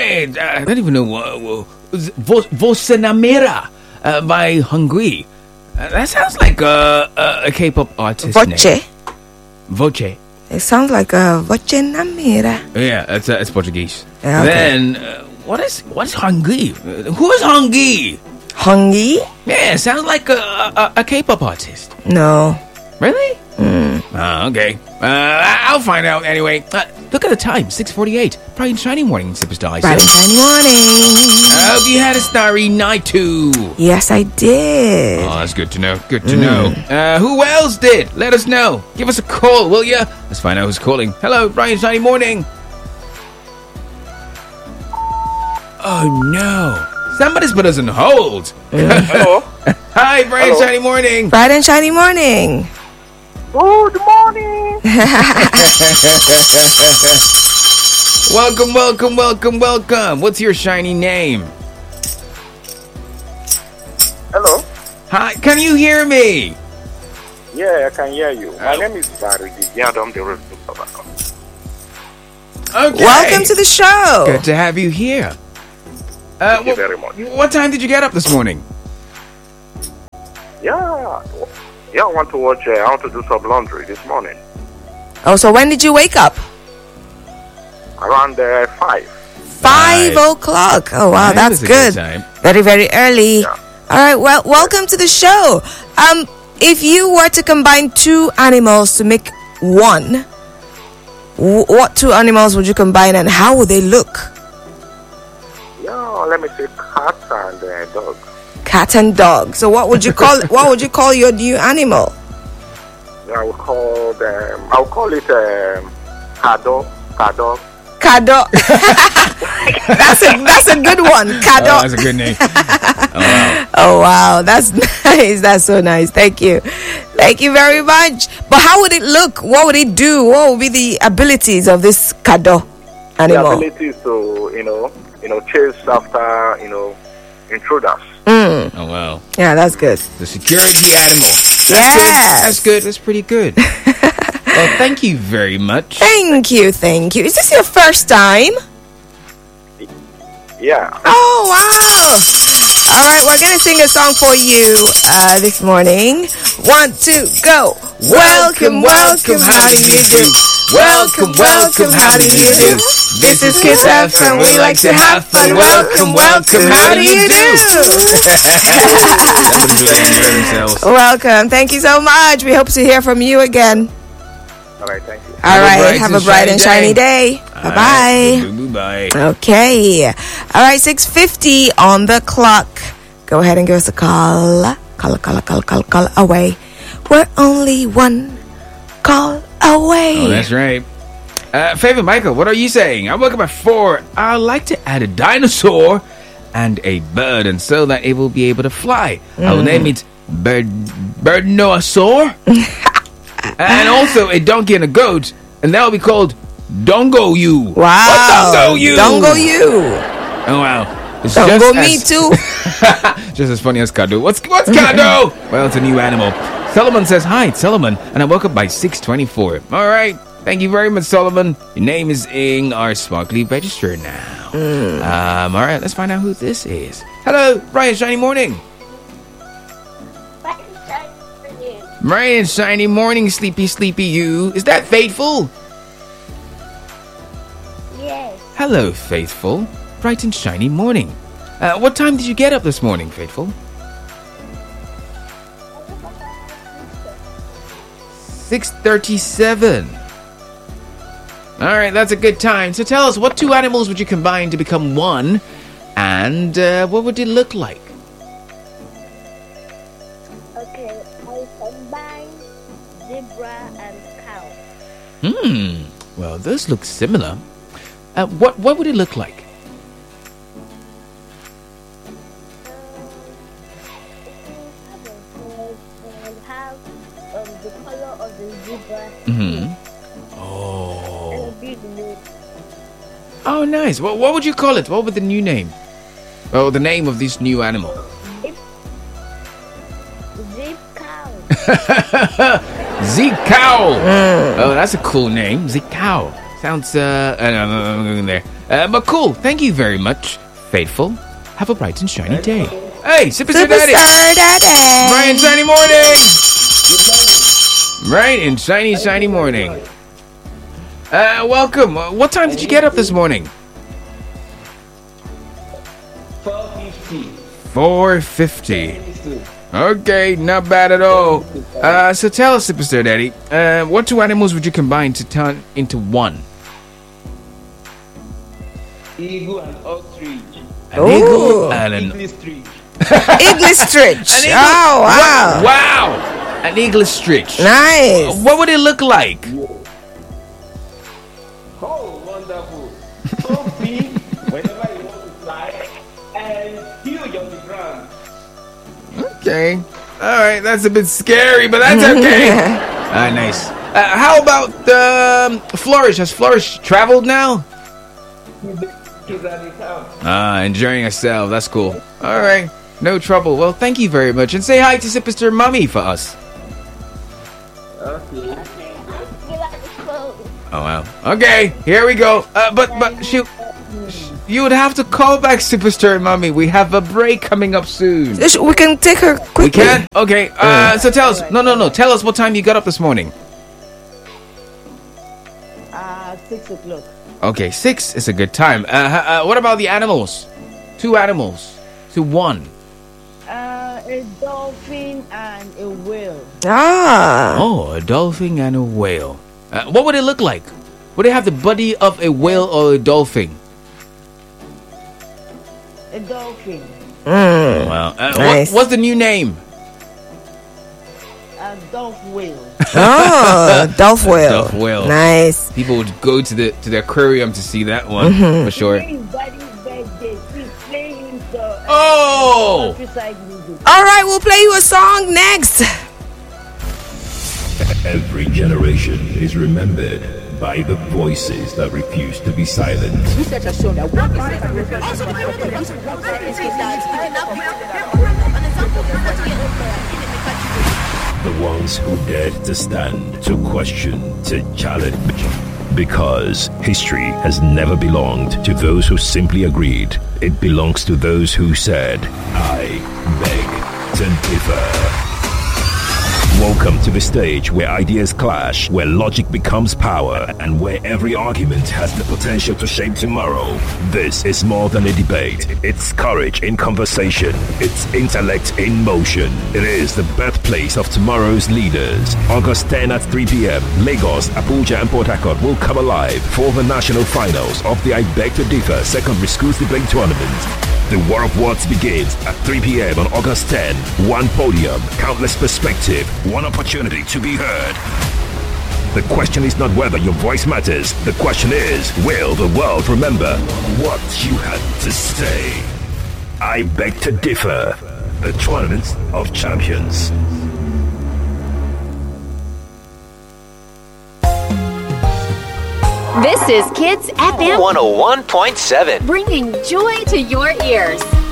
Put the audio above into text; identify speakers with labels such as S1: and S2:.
S1: right. I don't even know what. Você namera by Hungry. That sounds like a K-pop artist
S2: Voce.
S1: name. Voce.
S2: It sounds like a Voce namera.
S1: Yeah, it's Portuguese.
S2: Yeah, okay.
S1: Then what's Hungry? Who is Hungry?
S2: Hongi?
S1: Yeah, sounds like a K-pop artist.
S2: No.
S1: Really? Okay. I'll find out anyway. Look at the time, 6:48. Bright and shiny morning, superstars.
S2: Bright and shiny morning.
S1: I hope you had a starry night too.
S2: Yes, I did.
S1: Oh, that's good to know. Good to know. Who else did? Let us know. Give us a call, will ya? Let's find out who's calling. Hello, bright and shiny morning. Oh no. Somebody's put us on hold.
S3: Hello.
S1: Hi, bright and shiny morning.
S2: Bright and shiny morning.
S3: Good morning.
S1: Welcome. What's your shiny name?
S3: Hello.
S1: Hi, can you hear me?
S3: Yeah, I can hear you. My name is Barry.
S1: Okay.
S2: Welcome to the show.
S1: Good to have you here.
S3: Thank you very much.
S1: What time did you get up this morning?
S3: Yeah, I want to watch. I want to do some laundry this morning.
S2: Oh, so when did you wake up?
S3: Around 5.
S2: 5 o'clock. Oh, wow, that's
S1: a
S2: good.
S1: time.
S2: Very, very early.
S3: Yeah.
S2: All right, well, welcome to the show. If you were to combine two animals to make one, what two animals would you combine and how would they look?
S3: Yeah, let me say cat and dog.
S2: Cat and dog. So what would you call your new animal?
S3: Yeah, I will call them. I'll call it Kado.
S2: Kado. That's a good one. Kado.
S1: Oh, that's a good name. Oh, wow.
S2: Oh wow, that's nice. That's so nice. Thank you very much. But how would it look? What would it do? What would be the abilities of this Kado animal?
S3: The ability is to chase after intruders.
S1: Oh, wow.
S2: Yeah, that's good.
S1: The security animal.
S2: Yes.
S1: That's good. That's pretty good. Well, thank you very much.
S2: Thank you. Is this your first time?
S3: Yeah.
S2: Oh wow! All right, we're gonna sing a song for you this morning. 1, 2, go! Welcome, how do you do? Welcome, how do you do? This is Kiss FM, we like to have fun. Welcome, how do you do?
S1: Somebody's letting hear themselves.
S2: Welcome, thank you so much. We hope to hear from you again.
S3: All right. Thank you.
S2: All right, have a bright and shiny day. Bye-bye.
S1: Bye.
S2: Okay. All right, 6:50 on the clock. Go ahead and give us a call. Call away. We're only one call away.
S1: Oh, that's right. Favorite Michael, what are you saying? I woke up at 4. I'd like to add a dinosaur and a bird, and so that it will be able to fly. I will name it Birdnosaur. And also a donkey and a goat, and that will be called Dongo You.
S2: Wow.
S1: What Dongo You?
S2: Dongo You.
S1: Oh, wow. It's
S2: Dongo me too.
S1: Just as funny as Kado. What's Kado? Well, it's a new animal. Solomon says, hi, it's Solomon, and I woke up by 6:24. All right. Thank you very much, Solomon. Your name is in our Sparkly Register now. All right, let's find out who this is. Hello, bright and shiny morning. Bright and shiny morning, sleepy you. Is that Faithful?
S4: Yes.
S1: Hello, Faithful. Bright and shiny morning. What time did you get up this morning, Faithful? 6:37. All right, that's a good time. So tell us, what two animals would you combine to become one, and what would it look like?
S4: Okay, I combine zebra and cow.
S1: Well, those look similar. What would it look like?
S4: The color of the zebra
S1: Oh.
S4: and a big nose.
S1: Oh, nice. What would you call it? What would the new name? Oh, the name of this new animal.
S4: Zip cow.
S1: Zeke Cow. Oh, that's a cool name. Zeke Cow. Sounds, I'm going there. But cool. Thank you very much, Faithful. Have a bright and shiny day. Hey, Superstar Daddy.
S2: Superstar Daddy.
S1: Bright and shiny morning. Bright and shiny morning. Welcome. What time did you get up this morning? 4:50. Okay, not bad at all. So tell us, Superstar Daddy, what two animals would you combine to turn into one?
S5: Eagle and ostrich.
S1: An eagle and an
S5: Ostrich.
S2: English
S1: An eagle.
S2: Oh, wow.
S1: Wow! An eagle stretch.
S2: Nice.
S1: What would it look like?
S5: Oh, wonderful. So big whenever you want to fly and huge on the ground.
S1: Okay. All right, that's a bit scary, but that's okay. Nice. How about Flourish? Has Flourish traveled now?
S5: He's at the town.
S1: Enjoying herself. That's cool. All right. No trouble. Well, thank you very much. And say hi to Superstar Mummy for us.
S5: Okay.
S4: Get out the phone.
S1: Oh, wow. Okay, here we go. But you would have to call back Superstar Mummy. We have a break coming up soon.
S2: We can take her quickly.
S1: We can? Okay. So tell us. No. Tell us what time you got up this morning.
S6: 6 o'clock.
S1: Okay, 6 is a good time. What about the animals? 2 animals to 1.
S6: A dolphin and a whale.
S2: Ah.
S1: Oh, a dolphin and a whale. What would it look like? Would it have the body of a whale or a dolphin?
S6: A dolphin.
S1: Well,
S2: Nice.
S1: what's the new name?
S6: A dolph whale.
S2: Oh, Dolph Whale.
S1: Dolph whale.
S2: Nice.
S1: People would go to the aquarium to see that one for sure.
S6: His daddy's birthday. Please play him the
S1: Oh!
S6: countryside music.
S2: All right, we'll play you a song next.
S7: Every generation is remembered by the voices that refuse to be silent.
S8: Research has shown that one percent of
S7: The ones who dared to stand, to question, to challenge. Because history has never belonged to those who simply agreed. It belongs to those who said, I beg to differ. Welcome to the stage where ideas clash, where logic becomes power, and where every argument has the potential to shape tomorrow. This is more than a debate. It's courage in conversation. It's intellect in motion. It is the birthplace of tomorrow's leaders. August 10 at 3 p.m., Lagos, Abuja, and Port Harcourt will come alive for the national finals of the I Beg to Differ Secondary Schools Debate Tournament. The War of Words begins at 3 p.m. on August 10. One podium, countless perspective, one opportunity to be heard. The question is not whether your voice matters. The question is, will the world remember what you had to say? I Beg to Differ, the Tournament of Champions.
S9: This is Kids FM
S10: 101.7.
S9: bringing joy to your ears.